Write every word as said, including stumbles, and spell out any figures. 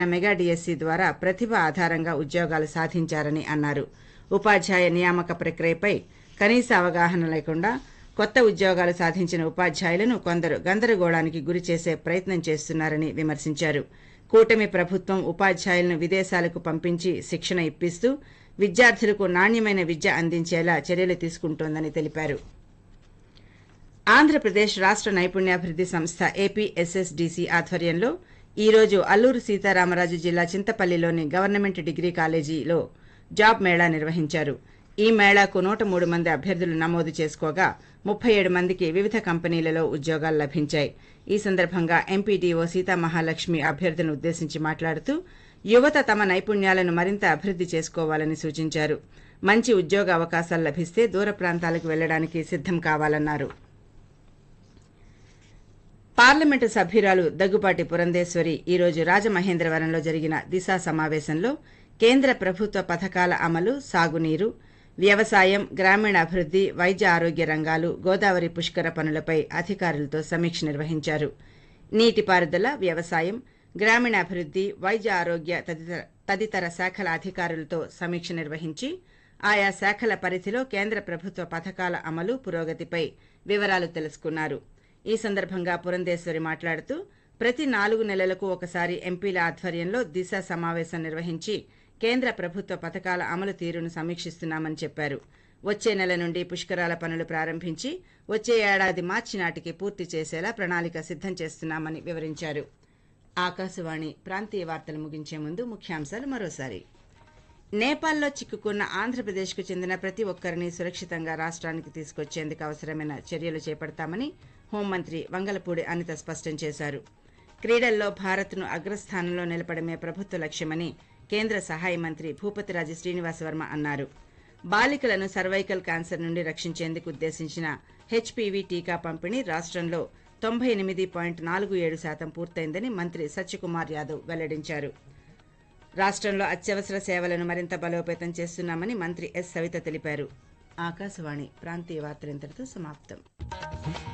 Mega DSC ద్వారా ప్రతిభ ఆధారంగా ఉద్యోగాలు సాధించారని అన్నారు. ఉపాధ్యాయ నియామక ప్రక్రియపై కనీస అవగాహన లేకుండా కొత్త ఉద్యోగాలు సాధించిన ఉపాధ్యాయులను కొందరు గందరగోళానికి గురి చేసే ప్రయత్నం చేస్తున్నారని విమర్శించారు. కూటమి ప్రభుత్వం ఉపాధ్యాయులను విదేశాలకు పంపించి శిక్షణ ఇప్పిస్తూ విద్యార్థులకు నాణ్యమైన విద్య అందించేలా చర్యలు తీసుకుంటోందని తెలిపారు. ఆంధ్రప్రదేశ్ రాష్ట నైపుణ్యాభివృద్ధి సంస్థ ఏపీఎస్ఎస్డీసీ ఆధ్వర్యంలో ఈ రోజు అల్లూరు సీతారామరాజు జిల్లా చింతపల్లిలోని గవర్నమెంట్ డిగ్రీ కాలేజీలో జాబ్ మేళా నిర్వహించారు. ఈ మేళాకు నూట మూడు మంది అభ్యర్థులు నమోదు చేసుకోగా ముప్పై ఏడు మందికి వివిధ కంపెనీలలో ఉద్యోగాలు లభించాయి. ఈ సందర్భంగా ఎంపీడీఓ సీతామహాలక్ష్మి అభ్యర్థులను ఉద్దేశించి మాట్లాడుతూ యువత తమ నైపుణ్యాలను మరింత అభివృద్ధి చేసుకోవాలని సూచించారు. మంచి ఉద్యోగ అవకాశాలు లభిస్తే దూర ప్రాంతాలకు వెళ్లడానికి సిద్దం కావాలన్నారు. పార్లమెంటు సభ్యురాలు దగ్గుబాటి పురంధేశ్వరి ఈ రోజు రాజమహేంద్రవరంలో జరిగిన దిశా సమావేశంలో కేంద్ర ప్రభుత్వ పథకాల అమలు, సాగునీరు, వ్యవసాయం, గ్రామీణాభివృద్ధి, వైద్య ఆరోగ్య రంగాలు, గోదావరి పుష్కర పనులపై అధికారులతో సమీక్ష నిర్వహించారు. నీటిపారుదల, వ్యవసాయం, గ్రామీణాభివృద్ధి, వైద్య ఆరోగ్య తదితర తదితర శాఖల అధికారులతో సమీక్ష నిర్వహించి ఆయా శాఖల పరిధిలో కేంద్ర ప్రభుత్వ పథకాల అమలు, పురోగతిపై వివరాలు తెలుసుకున్నారు. ఈ సందర్భంగా పురంధేశ్వరి మాట్లాడుతూ ప్రతి నాలుగు నెలలకు ఒకసారి ఎంపీల ఆధ్వర్యంలో దిశ సమావేశం నిర్వహించి కేంద్ర ప్రభుత్వ పథకాల అమలు తీరును సమీక్షిస్తున్నామని చెప్పారు. వచ్చే నెల నుండి పుష్కరాల పనులు ప్రారంభించి వచ్చే ఏడాది మార్చి నాటికి పూర్తి చేసేలా ప్రణాళిక సిద్దం చేస్తున్నామని వివరించారు. ఆకాశవాణి ప్రాంతీయ వార్తలు ముగించే ముందు ముఖ్యాంశాలు మరోసారి. నేపాల్లో చిక్కుకున్న ఆంధ్రప్రదేశ్కు చెందిన ప్రతి ఒక్కరిని సురక్షితంగా రాష్ట్రానికి తీసుకొచ్చేందుకు అవసరమైన చర్యలు చేపడతామని హోంమంత్రి వంగలపూడి అనిత స్పష్టం చేశారు. క్రీడల్లో భారత్ను అగ్రస్థానంలో నిలపడమే ప్రభుత్వ లక్ష్యమని కేంద్ర సహాయ మంత్రి భూపతిరాజు శ్రీనివాసవర్మ అన్నారు. బాలికలను సర్వైకల్ క్యాన్సర్ నుండి రక్షించేందుకు ఉద్దేశించిన హెచ్పీవీ టీకా పంపిణీ రాష్ట్రంలో తొంభై ఎనిమిది పాయింట్ నాలుగు ఏడు శాతం పూర్తయిందని మంత్రి సత్యకుమార్ యాదవ్ వెల్లడించారు. రాష్ట్రంలో అత్యవసర సేవలను మరింత బలోపేతం చేస్తున్నామని మంత్రి ఎస్ సవిత తెలిపారు. ఆకాశవాణి ప్రాంతీయ వార్తలు ఇంతటితో సమాప్తం.